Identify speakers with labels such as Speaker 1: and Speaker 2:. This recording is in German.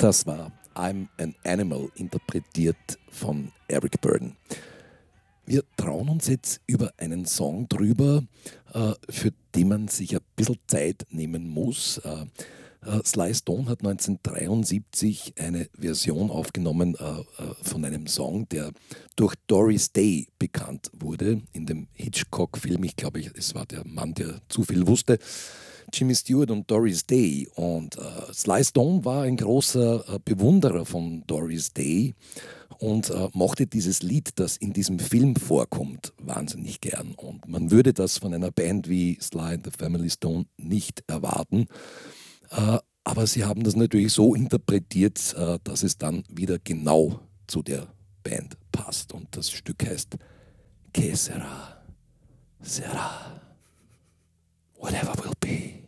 Speaker 1: Das war I'm an Animal, interpretiert von Eric Burdon. Wir trauen uns jetzt über einen Song drüber, für den man sich ein bisschen Zeit nehmen muss. Sly Stone hat 1973 eine Version aufgenommen von einem Song, der durch Doris Day bekannt wurde, in dem Hitchcock-Film. Ich glaube, es war der Mann, der zu viel wusste. Jimmy Stewart und Doris Day. Und Sly Stone war ein großer Bewunderer von Doris Day und mochte dieses Lied, das in diesem Film vorkommt, wahnsinnig gern. Und man würde das von einer Band wie Sly and the Family Stone nicht erwarten. Aber sie haben das natürlich so interpretiert, dass es dann wieder genau zu der Band passt. Und das Stück heißt Que sera, sera, whatever will be.